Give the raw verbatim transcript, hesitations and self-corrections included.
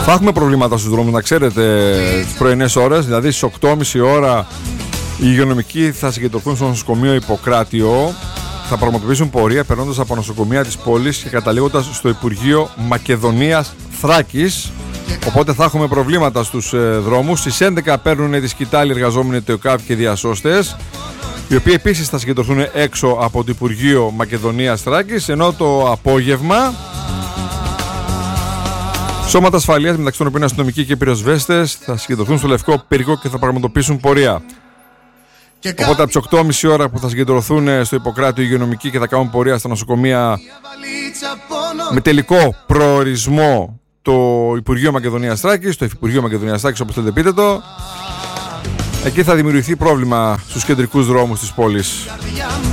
Θα έχουμε προβλήματα στους δρόμους, να ξέρετε, τις πρωινές ώρες. Δηλαδή στις οκτώ και μισή ώρα οι υγειονομικοί θα συγκεντρωθούν στο νοσοκομείο Ιπποκράτιο. Θα πραγματοποιήσουν πορεία περνώντας από νοσοκομεία της πόλης και καταλήγοντας στο Υπουργείο Μακεδονίας Θράκης. Οπότε θα έχουμε προβλήματα στους ε, δρόμους. Στις έντεκα παίρνουν τη σκητάλη εργαζόμενοι ΤΕΟΚΑΒ και διασώστες, οι οποίοι επίσης θα συγκεντρωθούν έξω από το Υπουργείο Μακεδονίας Θράκης, ενώ το απόγευμα σώματα ασφαλείας, μεταξύ των οποίων αστυνομικοί και πυροσβέστες, θα συγκεντρωθούν στο Λευκό Πύργο και θα πραγματοποιήσουν πορεία. Οπότε από τις οκτώ και μισή ώρα που θα συγκεντρωθούν στο Ιπποκράτιο οι υγειονομικοί και θα κάνουν πορεία στα νοσοκομεία, με τελικό προορισμό το Υπουργείο Μακεδονίας Θράκης, το Υφυπουργείο Μακεδονίας Θράκης, όπως θέλετε πείτε το, εκεί θα δημιουργηθεί πρόβλημα στους κεντρικούς δρόμους της πόλης.